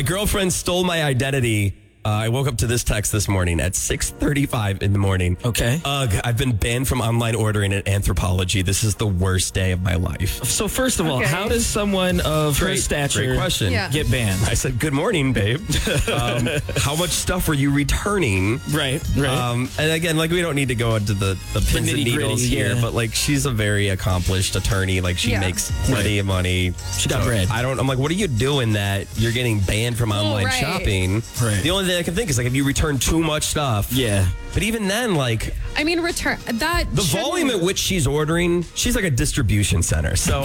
girlfriend stole my identity. I woke up to this text this morning at 6:35 in the morning. Okay. Ugh, I've been banned from online ordering at Anthropologie. This is the worst day of my life. So first of all, how does soone of her stature Great question. get banned? I said, good morning, babe. How much stuff were you returning? Right. And again, like, we don't need to go into the pins and needles here, but like, she's a very accomplished attorney. Like, she makes plenty of money. She got bread. I'm like, what are you doing that you're getting banned from online shopping? Right. The only thing I can think is, like, if you return too much stuff. Yeah. But even then, like, I mean, return that. the volume at which she's ordering, she's like a distribution center. So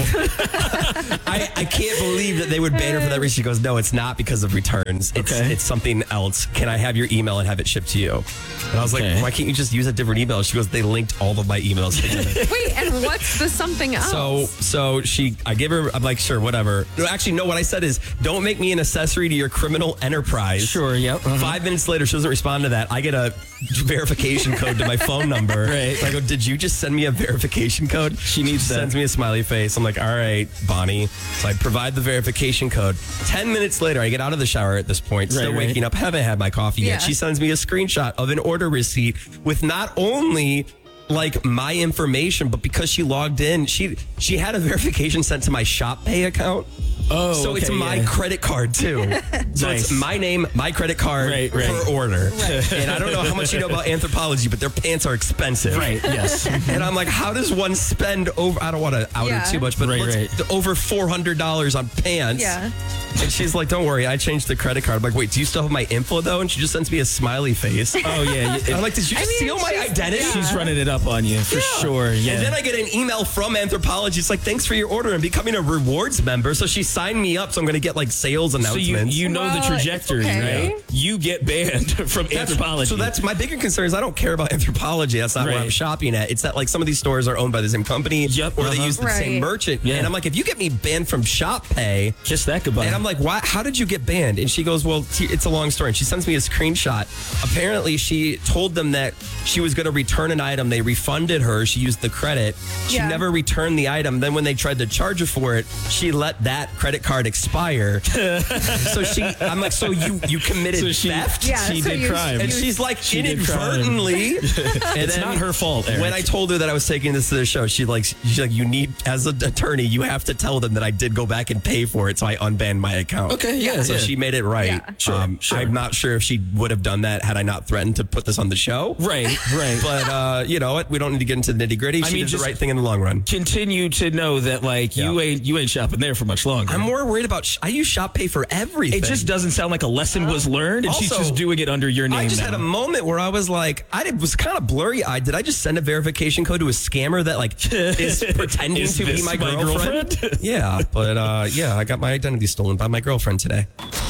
I can't believe that they would ban her for that reason. She goes, no, it's not because of returns. It's something else. Can I have your email and have it shipped to you? And I was like, why can't you just use a different email? She goes, they linked all of my emails together. Wait, and what's the something else? So I give her, I'm like, sure, whatever. No, actually, no, what I said is, don't make me an accessory to your criminal enterprise. Sure, yep. 5 minutes later, she doesn't respond to that. I get a verification code to my phone number. Right. So I go, did you just send me a verification code? She needs that. Sends me a smiley face. I'm like, all right, Bonnie. So I provide the verification code. 10 minutes later, I get out of the shower at this point, still waking up, haven't had my coffee yet. She sends me a screenshot of an order receipt with not only like my information, but because she logged in, she had a verification sent to my Shop Pay account. Oh, so it's my credit card too. So it's my name, my credit card per order. Right. And I don't know how much you know about Anthropologie, but their pants are expensive. Right. Yes. And I'm like, how does one spend over? I don't want to out her too much, but over $400 on pants. Yeah. And she's like, don't worry, I changed the credit card. I'm like, wait, do you still have my info though? And she just sends me a smiley face. Oh yeah. And I'm like, did you steal my identity? She's running it up on you for sure. Yeah. And then I get an email from Anthropologie. It's like, thanks for your order and becoming a rewards member. So she signed me up, so I'm going to get like sales announcements. So you know the trajectory, right? You get banned from Anthropologie. So that's my bigger concern is I don't care about Anthropologie. That's not where I'm shopping at. It's that like some of these stores are owned by the same company or they use the same merchant. And I'm like, if you get me banned from Shop Pay, kiss that goodbye. And I'm like, why? How did you get banned? And she goes, well, it's a long story. And she sends me a screenshot. Apparently, she told them that she was going to return an item. They refunded her. She used the credit. She never returned the item. Then when they tried to charge her for it, she let that credit card expire. So I'm like, so you committed theft? Yeah, she did crime. And she's like, inadvertently. And it's not her fault, Eric. When I told her that I was taking this to the show, she's like, you need, as an attorney, you have to tell them that I did go back and pay for it. So I unbanned my account. Okay, yeah. So she made it right. Yeah. Sure. I'm not sure if she would have done that had I not threatened to put this on the show. Right. But you know what? We don't need to get into the nitty gritty. She did the right thing in the long run. Continue to know that like you ain't shopping there for much longer. I'm more worried about. I use Shop Pay for everything. It just doesn't sound like a lesson was learned, and she's just doing it under your name. I just had a moment where I was like, was kind of blurry eyed. Did I just send a verification code to a scammer that like is pretending to be my girlfriend? Yeah, but I got my identity stolen by my girlfriend today.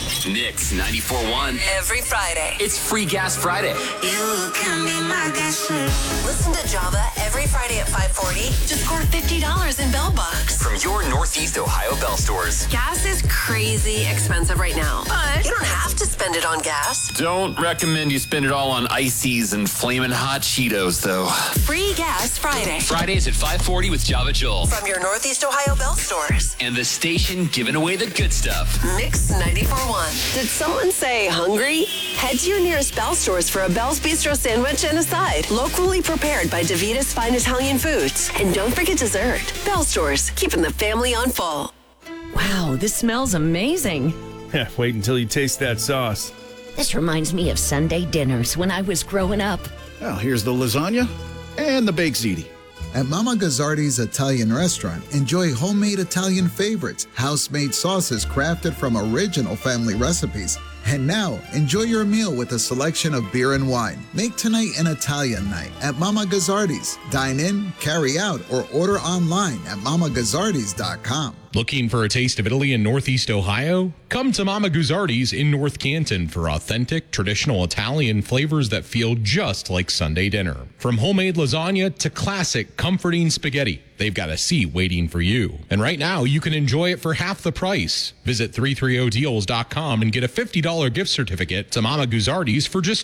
Nix 94.1. Every Friday. It's Free Gas Friday. You can be my gas. Listen to Java every Friday at 5:40 to score $50 in Bell Bucks. From your Northeast Ohio Bell stores. Gas is crazy expensive right now, but you don't have to spend it on gas. Don't recommend you spend it all on ices and flamin' hot Cheetos, though. Free Gas Friday. Fridays at 5:40 with Java Joel. From your Northeast Ohio Bell stores. And the station giving away the good stuff. Mix 94.1. Did someone say hungry? Head to your nearest Bell stores for a Bell's Bistro sandwich and a side. Locally prepared by DeVita's Fine Italian Foods. And don't forget dessert. Bell stores, keeping the family on full. Wow, this smells amazing. Yeah, wait until you taste that sauce. This reminds me of Sunday dinners when I was growing up. Well, here's the lasagna and the baked ziti. At Mama Gazzardi's Italian restaurant, enjoy homemade Italian favorites, house-made sauces crafted from original family recipes. And now, enjoy your meal with a selection of beer and wine. Make tonight an Italian night at Mama Gazzardi's. Dine in, carry out, or order online at mamagazzardis.com. Looking for a taste of Italy in Northeast Ohio? Come to Mama Gazzardi's in North Canton for authentic, traditional Italian flavors that feel just like Sunday dinner. From homemade lasagna to classic, comforting spaghetti, they've got a seat waiting for you. And right now, you can enjoy it for half the price. Visit 330deals.com and get a $50 gift certificate to Mama Gazzardi's for just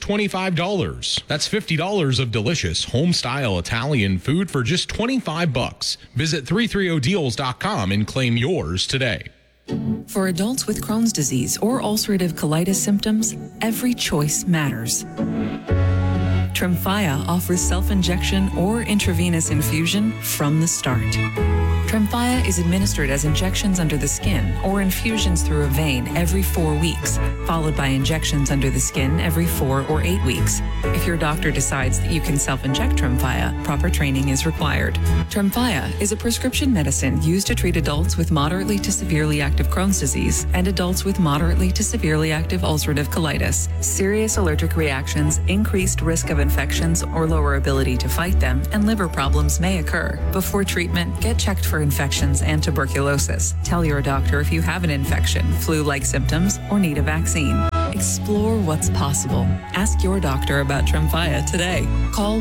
$25. That's $50 of delicious, home-style Italian food for just $25. Visit 330deals.com and claim yours today. For adults with Crohn's disease or ulcerative colitis symptoms, every choice matters. Tremfya offers self-injection or intravenous infusion from the start. Tremfya is administered as injections under the skin or infusions through a vein every 4 weeks, followed by injections under the skin every 4 or 8 weeks. If your doctor decides that you can self-inject Tremfya, proper training is required. Tremfya is a prescription medicine used to treat adults with moderately to severely active Crohn's disease and adults with moderately to severely active ulcerative colitis. Serious allergic reactions, increased risk of infections or lower ability to fight them, and liver problems may occur. Before treatment, get checked for infections and tuberculosis. Tell your doctor if you have an infection, flu-like symptoms, or need a vaccine. Explore what's possible. Ask your doctor about Tremfya today. Call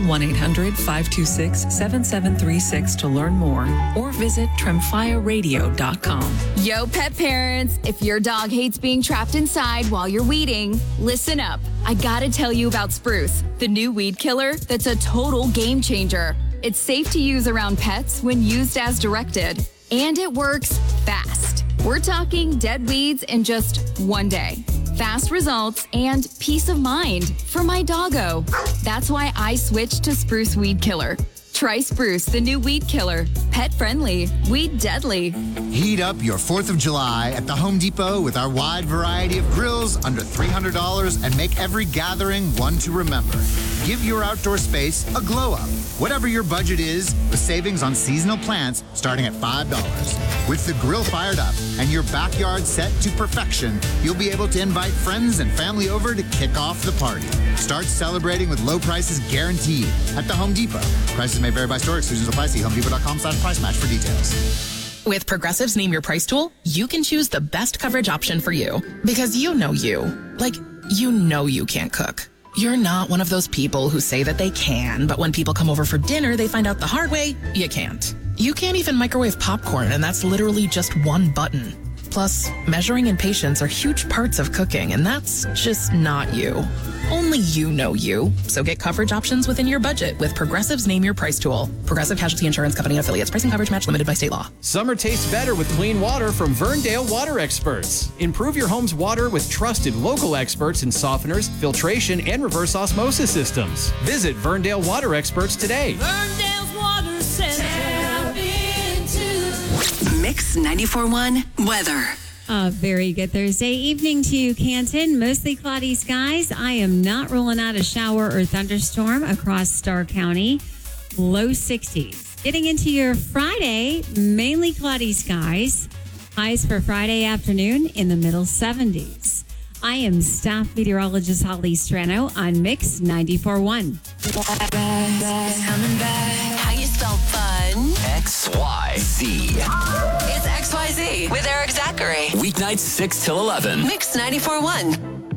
1-800-526-7736 to learn more or visit tremfyaradio.com. Yo, pet parents, if your dog hates being trapped inside while you're weeding, listen up. I gotta tell you about Spruce, the new weed killer that's a total game changer. It's safe to use around pets when used as directed, and it works fast. We're talking dead weeds in just 1 day. Fast results and peace of mind for my doggo. That's why I switched to Spruce Weed Killer. Try Spruce, the new weed killer. Pet friendly, weed deadly. Heat up your 4th of July at the Home Depot with our wide variety of grills under $300 and make every gathering one to remember. Give your outdoor space a glow up. Whatever your budget is, with savings on seasonal plants starting at $5. With the grill fired up and your backyard set to perfection, you'll be able to invite friends and family over to kick off the party. Start celebrating with low prices guaranteed at the Home Depot. Prices may vary by store. Exclusions apply. See HomeDepot.com/price match for details. With Progressive's Name Your Price tool, you can choose the best coverage option for you. Because you know you. Like, you know you can't cook. You're not one of those people who say that they can, but when people come over for dinner, they find out the hard way, you can't. You can't even microwave popcorn, and that's literally just one button. Plus, measuring and patience are huge parts of cooking, and that's just not you. Only you know you. So get coverage options within your budget with Progressive's Name Your Price tool. Progressive Casualty Insurance Company and affiliates. Price and coverage match limited by state law. Summer tastes better with clean water from Verndale Water Experts. Improve your home's water with trusted local experts in softeners, filtration, and reverse osmosis systems. Visit Verndale Water Experts today. Verndale's Water Center. Mix 94.1 weather. A very good Thursday evening to you, Canton. Mostly cloudy skies. I am not ruling out a shower or thunderstorm across Starr County. Low 60s. Getting into your Friday, mainly cloudy skies. Highs for Friday afternoon in the middle 70s. I am staff meteorologist Holly Strano on Mix 94.1. How you spell fun? XYZ. It's XYZ with Eric Zachary. Weeknights 6 till 11. Mix 94.1.